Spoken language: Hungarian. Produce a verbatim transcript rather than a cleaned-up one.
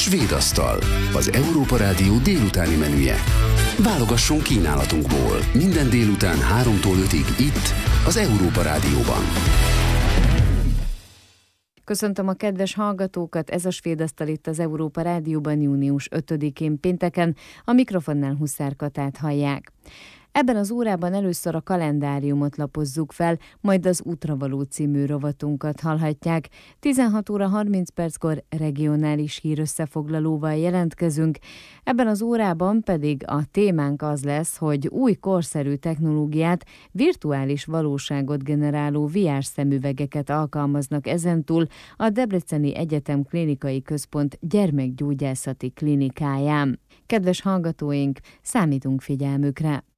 Svéd asztal, az Európa Rádió délutáni menüje. Válogasson kínálatunkból minden délután háromtól ötig itt, az Európa Rádióban. Köszöntöm a kedves hallgatókat, ez a Svéd asztal itt az Európa Rádióban június ötödikén pénteken, a mikrofonnál Huszár Katát hallják. Ebben az órában először a kalendáriumot lapozzuk fel, majd az Útravaló című rovatunkat hallhatják. tizenhat óra harminc perckor regionális hírösszefoglalóval jelentkezünk. Ebben az órában pedig a témánk az lesz, hogy új korszerű technológiát, virtuális valóságot generáló vé er szemüvegeket alkalmaznak ezentúl a Debreceni Egyetem Klinikai Központ gyermekgyógyászati klinikáján. Kedves hallgatóink, számítunk figyelmükre!